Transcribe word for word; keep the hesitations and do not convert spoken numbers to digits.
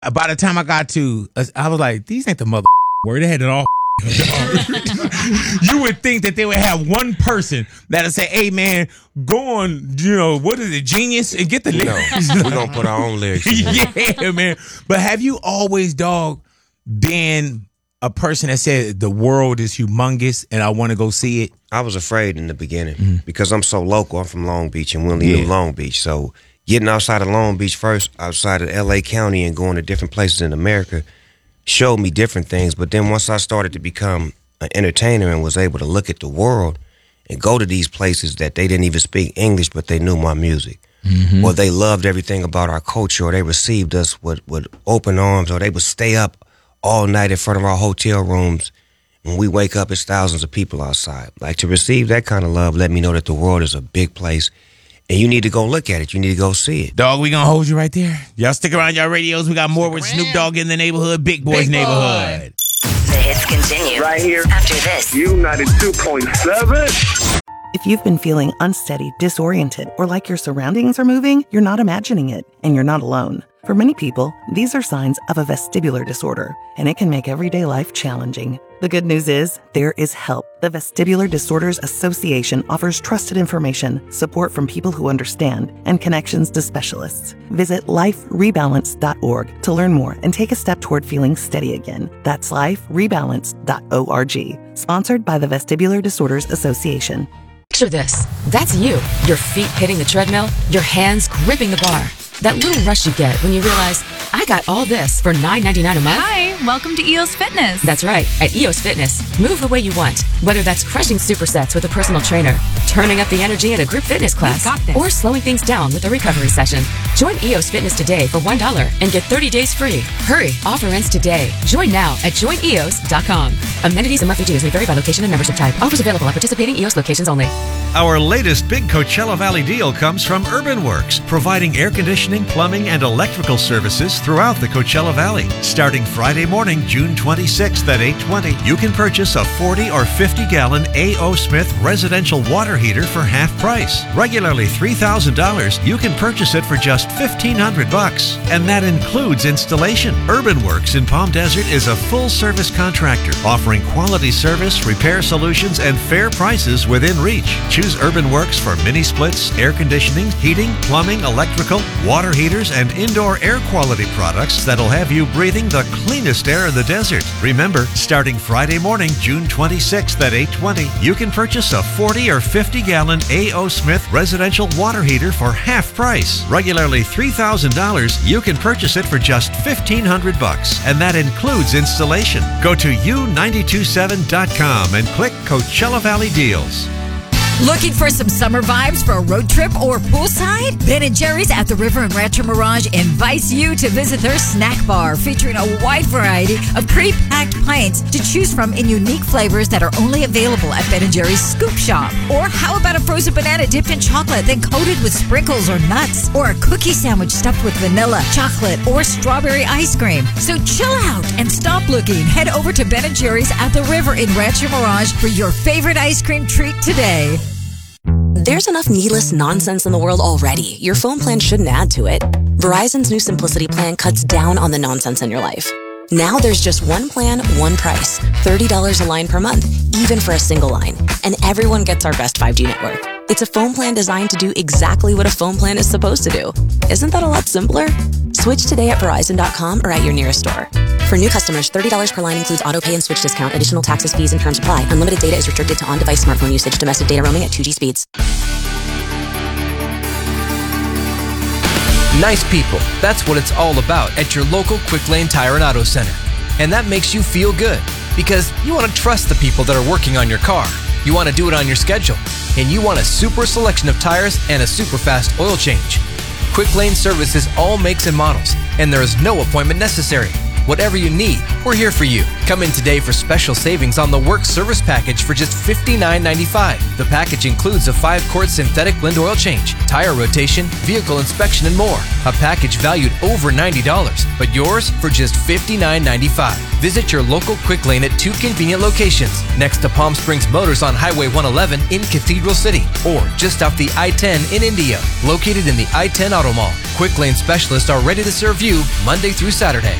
By the time I got to, I was like, these ain't the mother word. They had it all. You would think that they would have one person that'll say, hey, man, go on, you know, what is it, Genius, and get the lyrics. No, we're going to put our own lyrics in there. Yeah, man. But have you always, dog, been a person that said the world is humongous and I want to go see it? I was afraid in the beginning mm-hmm. because I'm so local. I'm from Long Beach, and we only yeah. knew Long Beach. So getting outside of Long Beach first, outside of L A County, and going to different places in America showed me different things. But then once I started to become an entertainer and was able to look at the world and go to these places that they didn't even speak English, but they knew my music, mm-hmm. or they loved everything about our culture, or they received us with, with open arms, or they would stay up all night in front of our hotel rooms. When we wake up, it's thousands of people outside. Like, to receive that kind of love let me know that the world is a big place, and you need to go look at it. You need to go see it. Dog, we gonna hold you right there. Y'all stick around y'all radios. We got more with Snoop Dogg in the neighborhood, Big Boy's Big neighborhood. Boy. The hits continue right here after this. U ninety-two point seven. If you've been feeling unsteady, disoriented, or like your surroundings are moving, you're not imagining it, and you're not alone. For many people, these are signs of a vestibular disorder, and it can make everyday life challenging. The good news is, there is help. The Vestibular Disorders Association offers trusted information, support from people who understand, and connections to specialists. Visit life rebalance dot org to learn more and take a step toward feeling steady again. That's life rebalance dot org. Sponsored by the Vestibular Disorders Association. Picture this. That's you. Your feet hitting the treadmill, your hands gripping the bar. That little rush you get when you realize, I got all this for nine ninety-nine a month. Hi, welcome to E O S Fitness. That's right. At E O S Fitness, move the way you want. Whether that's crushing supersets with a personal trainer, turning up the energy in a group fitness class, or slowing things down with a recovery session. Join E O S Fitness today for one dollar and get thirty days free. Hurry, offer ends today. Join now at join e o s dot com. Amenities and monthly dues may vary by location and membership type. Offers available at participating E O S locations only. Our latest big Coachella Valley deal comes from Urban Works, providing air conditioning, plumbing, and electrical services throughout the Coachella Valley. Starting Friday morning, June twenty-sixth at eight twenty, you can purchase a forty or fifty gallon A O. Smith residential water heater for half price. Regularly three thousand dollars, you can purchase it for just fifteen hundred bucks, and that includes installation. Urban Works in Palm Desert is a full-service contractor offering quality service, repair solutions, and fair prices within reach. Choose Urban Works for mini splits, air conditioning, heating, plumbing, electrical, water heaters, and indoor air quality products that'll have you breathing the cleanest air in the desert. Remember, starting Friday morning, June twenty-sixth at eight twenty, you can purchase a forty or fifty gallon A O. Smith residential water heater for half price. Regularly three thousand dollars, you can purchase it for just fifteen hundred bucks, and that includes installation. Go to u nine two seven dot com and click Coachella Valley Deals. Looking for some summer vibes for a road trip or poolside? Ben and Jerry's at the River in Rancho Mirage invites you to visit their snack bar featuring a wide variety of pre-packed pints to choose from in unique flavors that are only available at Ben and Jerry's Scoop Shop. Or how about a frozen banana dipped in chocolate then coated with sprinkles or nuts? Or a cookie sandwich stuffed with vanilla, chocolate, or strawberry ice cream? So chill out and stop looking. Head over to Ben and Jerry's at the River in Rancho Mirage for your favorite ice cream treat today. There's enough needless nonsense in the world already. Your phone plan shouldn't add to it. Verizon's new Simplicity plan cuts down on the nonsense in your life. Now there's just one plan, one price. thirty dollars a line per month, even for a single line. And everyone gets our best five G network. It's a phone plan designed to do exactly what a phone plan is supposed to do. Isn't that a lot simpler? Switch today at Verizon dot com or at your nearest store. For new customers, thirty dollars per line includes auto pay and switch discount. Additional taxes, fees, and terms apply. Unlimited data is restricted to on-device smartphone usage. Domestic data roaming at two G speeds. Nice people. That's what it's all about at your local Quick Lane Tire and Auto Center. And that makes you feel good because you want to trust the people that are working on your car. You want to do it on your schedule. And you want a super selection of tires and a super fast oil change. Quick Lane services all makes and models, and there is no appointment necessary. Whatever you need, we're here for you. Come in today for special savings on the Work Service Package for just fifty-nine ninety-five. The package includes a five-quart synthetic blend oil change, tire rotation, vehicle inspection, and more. A package valued over ninety dollars, but yours for just fifty-nine ninety-five. Visit your local Quick Lane at two convenient locations, next to Palm Springs Motors on Highway one eleven in Cathedral City, or just off the I ten in Indio, located in the I ten Auto Mall. Quick Lane specialists are ready to serve you Monday through Saturday.